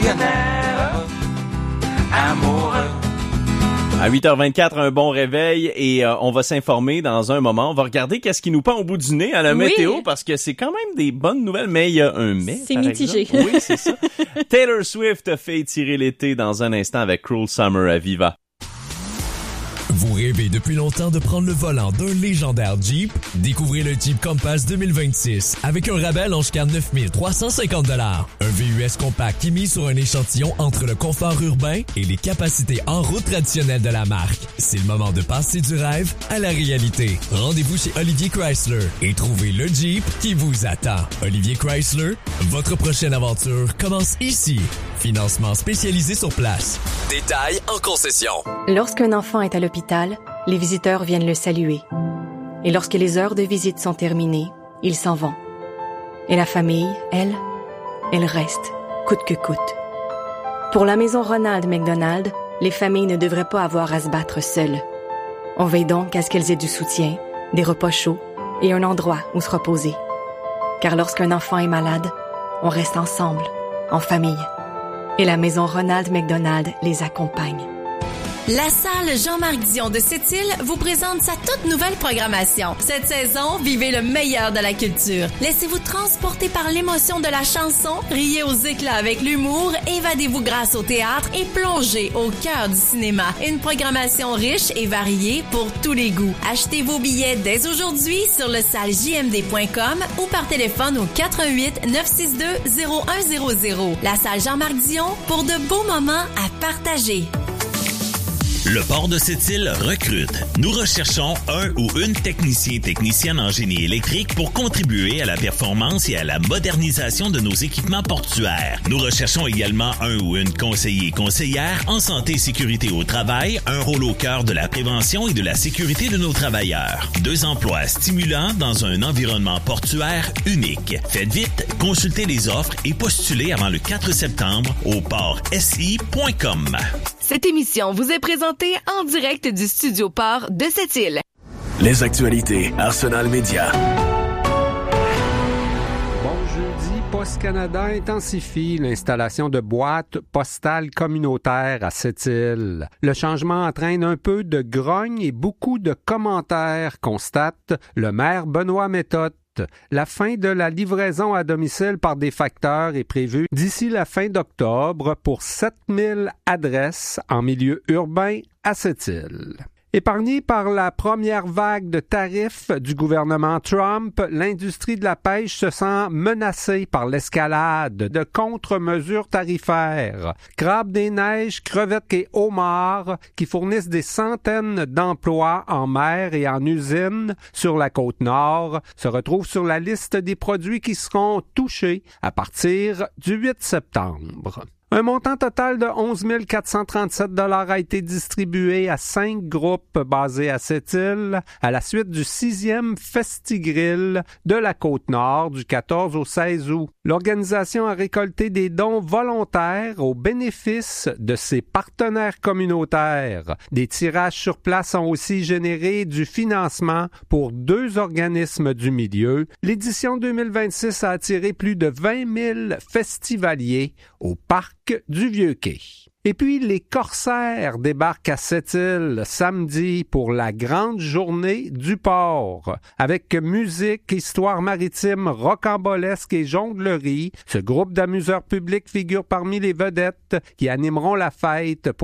millionnaire, amoureux. À 8h24, un bon réveil et on va s'informer dans un moment. On va regarder qu'est-ce qui nous pend au bout du nez à la météo parce que c'est quand même des bonnes nouvelles, mais il y a un mais. C'est mitigé. Exemple. Oui, c'est ça. Taylor Swift a fait étirer l'été dans un instant avec Cruel Summer à Viva. Vous rêvez depuis longtemps de prendre le volant d'un légendaire Jeep? Découvrez le Jeep Compass 2026 avec un rabais allant jusqu'à 9 350 $. Un VUS compact qui mise sur un échantillon entre le confort urbain et les capacités en route traditionnelles de la marque. C'est le moment de passer du rêve à la réalité. Rendez-vous chez Olivier Chrysler et trouvez le Jeep qui vous attend. Olivier Chrysler, votre prochaine aventure commence ici. Financement spécialisé sur place. Détails en concession. Lorsqu'un enfant est à l'hôpital, les visiteurs viennent le saluer. Et lorsque les heures de visite sont terminées, ils s'en vont. Et la famille, elle reste, coûte que coûte. Pour la maison Ronald McDonald, les familles ne devraient pas avoir à se battre seules. On veille donc à ce qu'elles aient du soutien, des repas chauds et un endroit où se reposer. Car lorsqu'un enfant est malade, on reste ensemble, en famille. Et la maison Ronald McDonald les accompagne. La salle Jean-Marc Dion de Sept-Îles vous présente sa toute nouvelle programmation. Cette saison, vivez le meilleur de la culture. Laissez-vous transporter par l'émotion de la chanson, riez aux éclats avec l'humour, évadez-vous grâce au théâtre et plongez au cœur du cinéma. Une programmation riche et variée pour tous les goûts. Achetez vos billets dès aujourd'hui sur le salejmd.com ou par téléphone au 88 962 0100. La salle Jean-Marc Dion pour de beaux moments à partager. Le port de Sept-Îles recrute. Nous recherchons un ou une technicienne en génie électrique pour contribuer à la performance et à la modernisation de nos équipements portuaires. Nous recherchons également un ou une conseillère en santé et sécurité au travail, un rôle au cœur de la prévention et de la sécurité de nos travailleurs. 2 emplois stimulants dans un environnement portuaire unique. Faites vite, consultez les offres et postulez avant le 4 septembre au portsi.com. Cette émission vous est présentée en direct du Studio Port de Sept-Îles. Les actualités Arsenal Média. Bon jeudi, Poste Canada intensifie l'installation de boîtes postales communautaires à Sept-Îles. Le changement entraîne un peu de grogne et beaucoup de commentaires, constate le maire Benoît Méthode. La fin de la livraison à domicile par des facteurs est prévue d'ici la fin d'octobre pour 7000 adresses en milieu urbain à Sept-Îles. Épargnée par la première vague de tarifs du gouvernement Trump, l'industrie de la pêche se sent menacée par l'escalade de contre-mesures tarifaires. Crabes des neiges, crevettes et homards qui fournissent des centaines d'emplois en mer et en usine sur la côte nord se retrouvent sur la liste des produits qui seront touchés à partir du 8 septembre. Un montant total de 11 437 $ a été distribué à 5 groupes basés à Sept-Îles à la suite du 6e Festigrill de la Côte-Nord du 14 au 16 août. L'organisation a récolté des dons volontaires au bénéfice de ses partenaires communautaires. Des tirages sur place ont aussi généré du financement pour 2 organismes du milieu. L'édition 2026 a attiré plus de 20 000 festivaliers au parc du Vieux-Quai. Et puis, les corsaires débarquent à Sept-Îles samedi pour la grande journée du port. Avec musique, histoire maritime, rocambolesque et jonglerie, ce groupe d'amuseurs publics figure parmi les vedettes qui animeront la fête pour